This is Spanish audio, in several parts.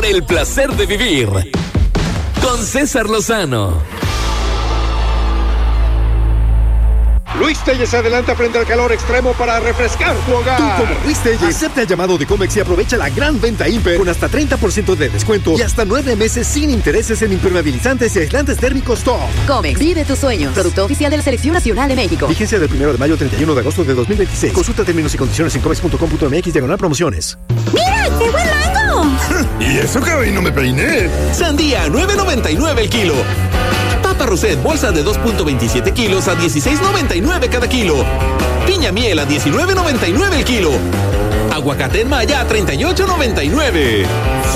por el placer de vivir con César Lozano. Luis Telles se adelanta frente al calor extremo para refrescar tu hogar. Tú, como Luis Telles, acepta el llamado de Comex y aprovecha la gran venta Imper con hasta 30% de descuento y hasta 9 meses sin intereses en impermeabilizantes y aislantes térmicos top. Comex, vive tus sueños. Producto oficial de la Selección Nacional de México. Vigencia del 1 de mayo al 31 de agosto de 2026. Consulta términos y condiciones en comex.com.mx/promociones. ¡Mira, qué buen mango! ¿Y eso que hoy no me peiné? Sandía, $9.99 el kilo. Papa Roset, bolsa de 2.27 kilos a $16.99 cada kilo. Piña miel a $19.99 el kilo. Aguacate en Maya a $38.99.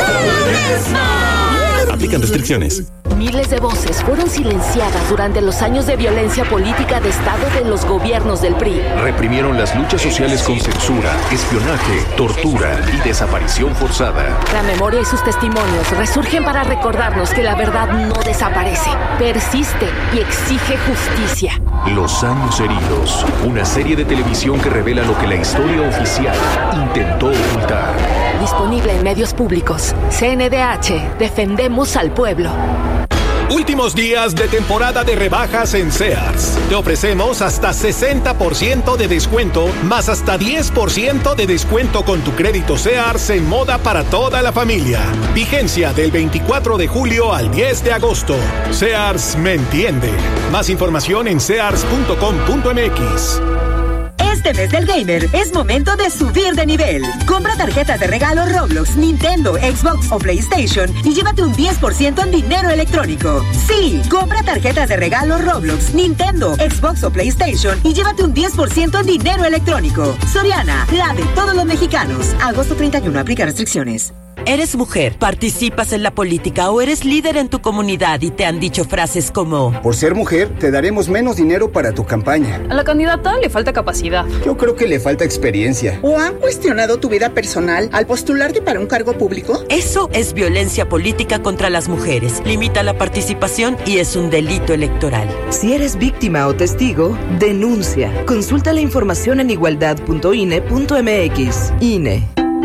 Aplican restricciones. Miles de voces fueron silenciadas durante los años de violencia política de Estado de los gobiernos del PRI. Reprimieron las luchas sociales con censura, espionaje, tortura y desaparición forzada. La memoria y sus testimonios resurgen para recordarnos que la verdad no desaparece, persiste y exige justicia. Los años heridos, una serie de televisión que revela lo que la historia oficial intentó ocultar. Disponible en medios públicos. CNDH, defendemos al pueblo. Últimos días de temporada de rebajas en Sears. Te ofrecemos hasta 60% de descuento, más hasta 10% de descuento con tu crédito Sears en moda para toda la familia. Vigencia del 24 de julio al 10 de agosto. Sears me entiende. Más información en sears.com.mx. Este mes del gamer es momento de subir de nivel. Compra tarjetas de regalo Roblox, Nintendo, Xbox o PlayStation y llévate un 10% en dinero electrónico. Sí, compra tarjetas de regalo Roblox, Nintendo, Xbox o PlayStation y llévate un 10% en dinero electrónico. Soriana, la de todos los mexicanos. Agosto 31, aplica restricciones. ¿Eres mujer, participas en la política o eres líder en tu comunidad y te han dicho frases como: por ser mujer, te daremos menos dinero para tu campaña? A la candidata le falta capacidad. Yo creo que le falta experiencia. ¿O han cuestionado tu vida personal al postularte para un cargo público? Eso es violencia política contra las mujeres. Limita la participación y es un delito electoral. Si eres víctima o testigo, denuncia. Consulta la información en igualdad.ine.mx. INE.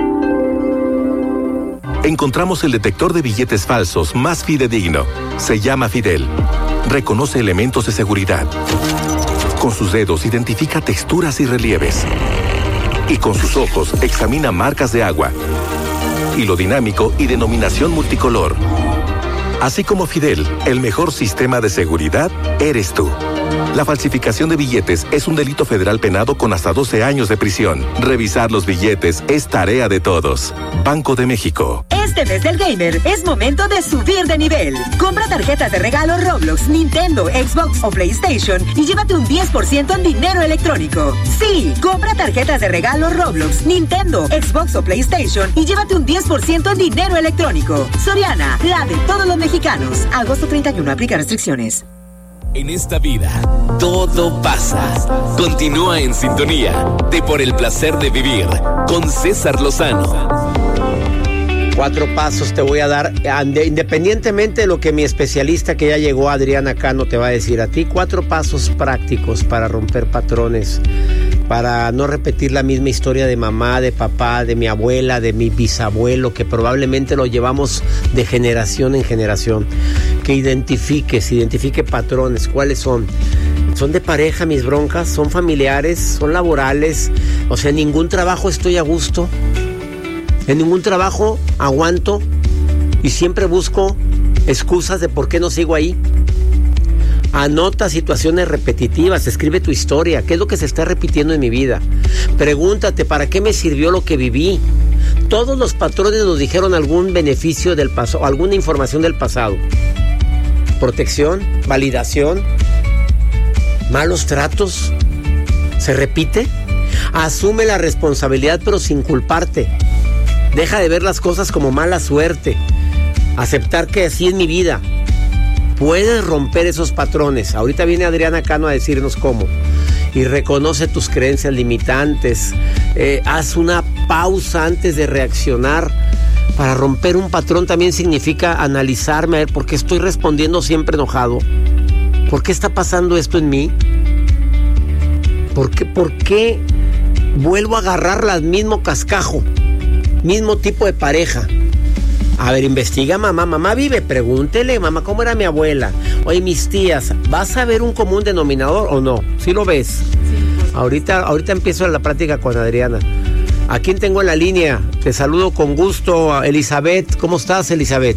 Encontramos el detector de billetes falsos más fidedigno. Se llama Fidel. Reconoce elementos de seguridad. Con sus dedos identifica texturas y relieves. Y con sus ojos examina marcas de agua. Hilo dinámico y denominación multicolor. Así como Fidel, el mejor sistema de seguridad eres tú. La falsificación de billetes es un delito federal penado con hasta 12 años de prisión. Revisar los billetes es tarea de todos. Banco de México. Este mes del gamer es momento de subir de nivel. Compra tarjetas de regalo Roblox, Nintendo, Xbox o PlayStation y llévate un 10% en dinero electrónico. Sí, compra tarjetas de regalo Roblox, Nintendo, Xbox o PlayStation y llévate un 10% en dinero electrónico. Soriana, la de todos los mexicanos. Agosto 31, aplica restricciones. En esta vida, todo pasa. Continúa en sintonía de Por el Placer de Vivir con César Lozano. 4 pasos te voy a dar, independientemente de lo que mi especialista que ya llegó, Adriana Cano, te va a decir a ti. 4 pasos prácticos para romper patrones, para no repetir la misma historia de mamá, de papá, de mi abuela, de mi bisabuelo, que probablemente lo llevamos de generación en generación. Que identifique patrones. ¿Cuáles son? ¿Son de pareja mis broncas? ¿Son familiares? ¿Son laborales? O sea, en ningún trabajo estoy a gusto. En ningún trabajo aguanto y siempre busco excusas de por qué no sigo ahí. Anota situaciones repetitivas, escribe tu historia, qué es lo que se está repitiendo en mi vida. Pregúntate, ¿para qué me sirvió lo que viví? Todos los patrones nos dijeron algún beneficio del pasado, alguna información del pasado. Protección, validación, malos tratos. ¿Se repite? Asume la responsabilidad pero sin culparte. Deja de ver las cosas como mala suerte. Aceptar que así es mi vida. Puedes romper esos patrones. Ahorita viene Adriana Cano a decirnos cómo. Y reconoce tus creencias limitantes. Haz una pausa antes de reaccionar. Para romper un patrón también significa analizarme, a ver por qué estoy respondiendo siempre enojado. ¿Por qué está pasando esto en mí? ¿Por qué vuelvo a agarrar el mismo cascajo? Mismo tipo de pareja. A ver, investiga, mamá. Mamá vive, pregúntele, mamá, ¿cómo era mi abuela? Oye, mis tías, ¿vas a ver un común denominador o no? ¿Sí lo ves? Sí. Ahorita empiezo la práctica con Adriana. ¿A quién tengo en la línea? Te saludo con gusto, Elizabeth. ¿Cómo estás, Elizabeth?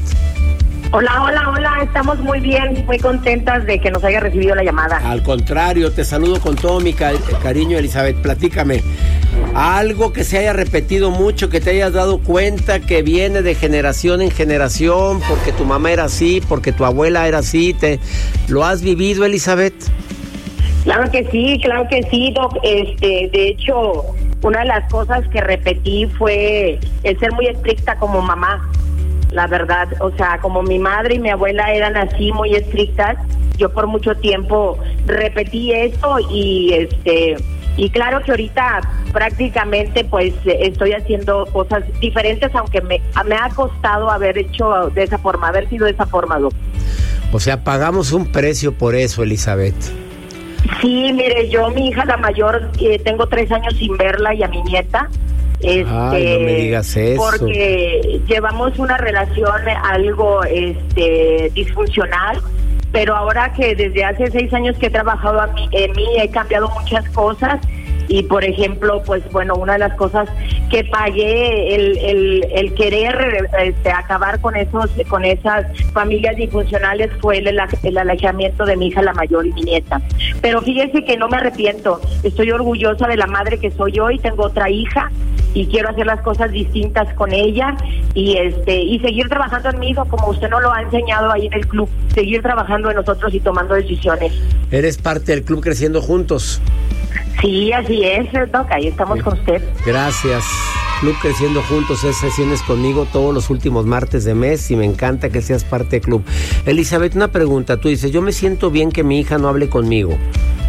Hola, estamos muy bien, muy contentas de que nos haya recibido la llamada. Al contrario, te saludo con todo mi cariño, Elizabeth. Platícame, algo que se haya repetido mucho, que te hayas dado cuenta que viene de generación en generación, porque tu mamá era así, porque tu abuela era así, ¿lo has vivido, Elizabeth? Claro que sí, Doc. De hecho, una de las cosas que repetí fue el ser muy estricta como mamá. La verdad, o sea, como mi madre y mi abuela eran así muy estrictas, yo por mucho tiempo repetí eso y claro que ahorita prácticamente pues estoy haciendo cosas diferentes, aunque me ha costado haber hecho de esa forma, haber sido de esa forma, Doc. O sea, pagamos un precio por eso, Elizabeth. Sí, mire, yo, mi hija la mayor, tengo 3 años sin verla, y a mi nieta. Ay, no me digas eso. Porque llevamos una relación algo disfuncional, pero ahora que desde hace 6 años que he trabajado en mí he cambiado muchas cosas. Y por ejemplo, pues bueno, una de las cosas que pagué, el querer acabar con esas familias disfuncionales, fue el alejamiento de mi hija la mayor y mi nieta. Pero fíjese que no me arrepiento, estoy orgullosa de la madre que soy hoy. Tengo otra hija y quiero hacer las cosas distintas con ella y seguir trabajando en mi hijo, como usted nos lo ha enseñado ahí en el club, seguir trabajando en nosotros y tomando decisiones. ¿Eres parte del club Creciendo Juntos? Sí, así es, Doc, ahí estamos con usted. Gracias. Club Creciendo Juntos es sesiones conmigo todos los últimos martes de mes y me encanta que seas parte del club. Elizabeth, una pregunta. Tú dices, yo me siento bien que mi hija no hable conmigo.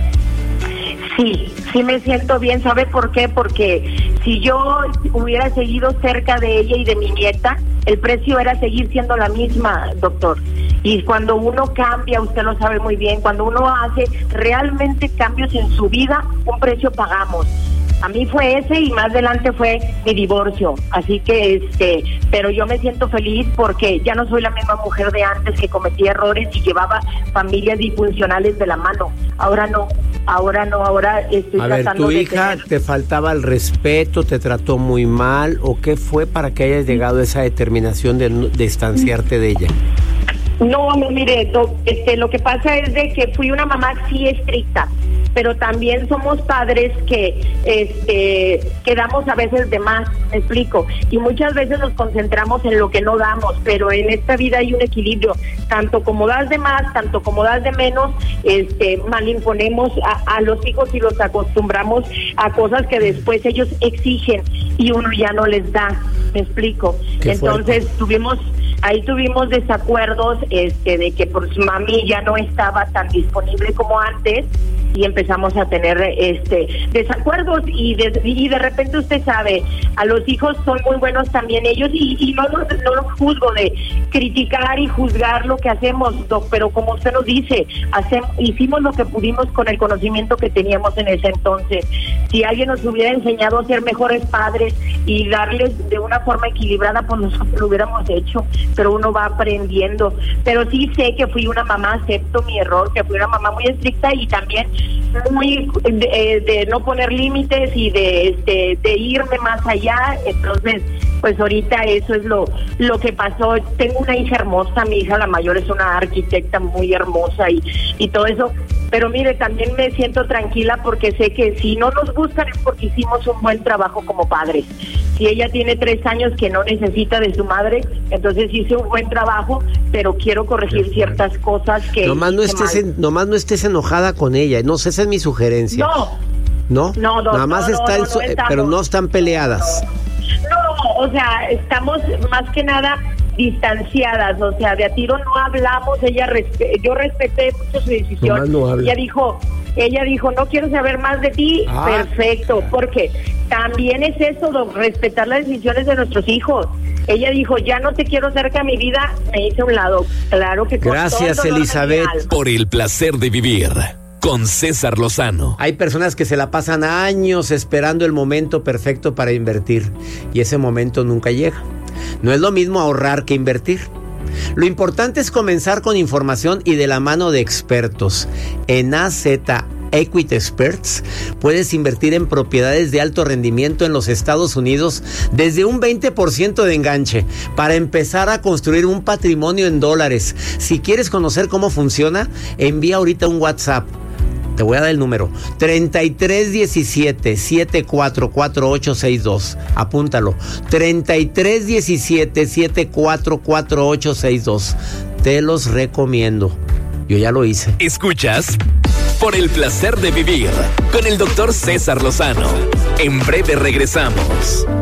Sí me siento bien. ¿Sabe por qué? Porque si yo hubiera seguido cerca de ella y de mi nieta, el precio era seguir siendo la misma, doctor. Y cuando uno cambia, usted lo sabe muy bien, cuando uno hace realmente cambios en su vida, un precio pagamos. A mí fue ese y más adelante fue mi divorcio. Así que, pero yo me siento feliz porque ya no soy la misma mujer de antes que cometía errores y llevaba familias disfuncionales de la mano. Ahora no, estoy tratando de... A ver, ¿tu hija te faltaba el respeto, te trató muy mal o qué fue para que hayas llegado a esa determinación de distanciarte de ella? No, mire, lo que pasa es de que fui una mamá sí estricta, pero también somos padres que damos a veces de más, me explico, y muchas veces nos concentramos en lo que no damos, pero en esta vida hay un equilibrio, tanto como das de más, tanto como das de menos, mal imponemos a los hijos y los acostumbramos a cosas que después ellos exigen y uno ya no les da, me explico. Entonces tuvimos desacuerdos de que pues mami ya no estaba tan disponible como antes y empezamos a tener desacuerdos y de repente usted sabe, a los hijos son muy buenos también ellos y no los juzgo de criticar y juzgar lo que hacemos, pero como usted nos dice, hicimos lo que pudimos con el conocimiento que teníamos en ese entonces. Si alguien nos hubiera enseñado a ser mejores padres y darles de una forma equilibrada, pues nosotros lo hubiéramos hecho, pero uno va aprendiendo. Pero sí sé que fui una mamá, acepto mi error, que fui una mamá muy estricta y también muy de no poner límites y de irme más allá. Entonces pues ahorita eso es lo que pasó. Tengo una hija hermosa, mi hija la mayor es una arquitecta muy hermosa y todo eso, pero mire, también me siento tranquila porque sé que si no nos buscan es porque hicimos un buen trabajo como padres. Si ella tiene 3 años que no necesita de su madre, entonces hice un buen trabajo, pero quiero corregir ciertas cosas que... Nomás no estés enojada con ella, no sé, esa es mi sugerencia. ¿No? No, nada más pero no están peleadas. No, o sea, estamos más que nada distanciadas, o sea, de a tiro no hablamos. Yo respeté mucho su decisión. Ella dijo, no quiero saber más de ti. Perfecto, porque también es eso, respetar las decisiones de nuestros hijos. Ella dijo, ya no te quiero cerca de mi vida, me hice a un lado. Claro que con gracias, Elizabeth. Por el placer de vivir con César Lozano. Hay personas que se la pasan años esperando el momento perfecto para invertir y ese momento nunca llega. No es lo mismo ahorrar que invertir. Lo importante es comenzar con información y de la mano de expertos. En AZ Equity Experts puedes invertir en propiedades de alto rendimiento en los Estados Unidos desde un 20% de enganche para empezar a construir un patrimonio en dólares. Si quieres conocer cómo funciona, envía ahorita un WhatsApp. Te voy a dar el número 3317-744862. Apúntalo. 3317-744862. Te los recomiendo. Yo ya lo hice. Escuchas Por el placer de vivir con el doctor César Lozano. En breve regresamos.